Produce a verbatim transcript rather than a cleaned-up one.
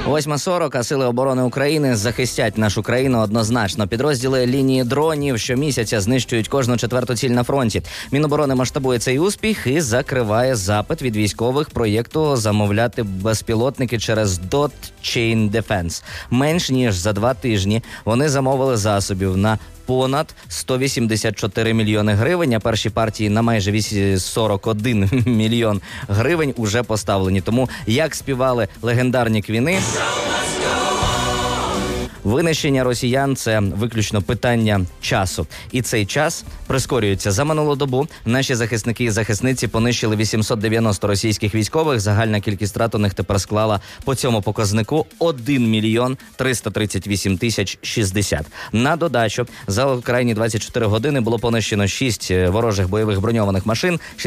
восьма сорок, а Сили оборони України захистять нашу країну однозначно. Підрозділи лінії дронів щомісяця знищують кожну четверту ціль на фронті. Міноборони масштабує цей успіх і закриває запит від військових проєкту замовляти безпілотники через Dot Chain Defense. Менш ніж за два тижні вони замовили засобів на понад сто вісімдесят чотири мільйони гривень, а перші партії на майже сорок один мільйон гривень уже поставлені. Тому, як співали легендарні квіни, винищення росіян – це виключно питання часу. І цей час прискорюється. За минулу добу наші захисники і захисниці понищили вісімсот дев'яносто російських військових. Загальна кількість втрат у них тепер склала по цьому показнику один мільйон триста тридцять вісім тисяч шістдесят. На додачу, за крайні двадцять чотири години було понищено шість ворожих бойових броньованих машин,